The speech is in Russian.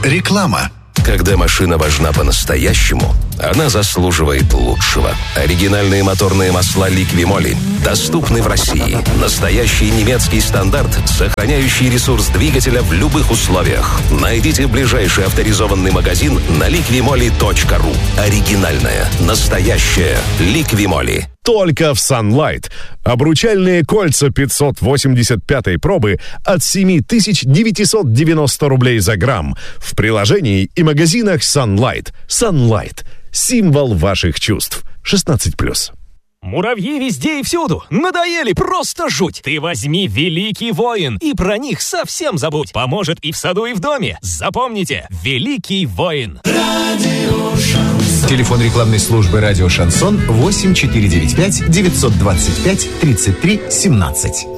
Реклама. Когда машина важна по-настоящему, она заслуживает лучшего. Оригинальные моторные масла Liqui-Moly доступны в России. Настоящий немецкий стандарт, сохраняющий ресурс двигателя в любых условиях. Найдите ближайший авторизованный магазин на liqui-moly.ru. Оригинальная, настоящая Liqui-Moly. Только в Sunlight. Обручальные кольца 585-й пробы от 7990 рублей за грамм. В приложении и магазинах Sunlight. Sunlight. Символ ваших чувств. 16+. Муравьи везде и всюду. Надоели, просто жуть. Ты возьми Великий Воин и про них совсем забудь. Поможет и в саду, и в доме. Запомните, Великий Воин. Телефон рекламной службы «Радио Шансон» 8495 925 33 17.